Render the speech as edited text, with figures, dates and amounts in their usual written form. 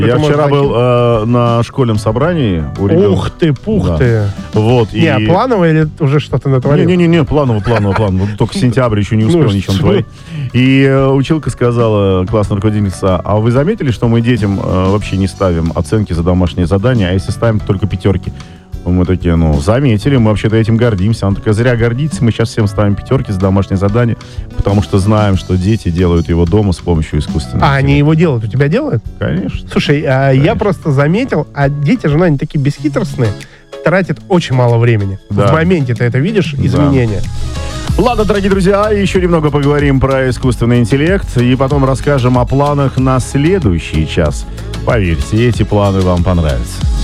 Я вчера был на школьном собрании у ребенка. Ух ты, пух ты. Вот, не, планово или уже что-то натворил? Не, планово. Только сентябрь еще не успел ничем творить. И училка сказала, классная руководительница, а вы заметили, что мы детям вообще не ставим оценки за домашние задания, а если ставим только 5? Мы такие, заметили, мы вообще-то этим гордимся. Она такая, зря гордиться, мы сейчас всем ставим 5 за домашнее задание, потому что знаем, что дети делают его дома с помощью искусственного интеллекта. Они его делают? У тебя делают? Конечно. Слушай, конечно. Я просто заметил, дети же, они такие бесхитростные, тратят очень мало времени. Да. В моменте ты это видишь, изменения. Ладно, дорогие друзья, еще немного поговорим про искусственный интеллект и потом расскажем о планах на следующий час. Поверьте, эти планы вам понравятся.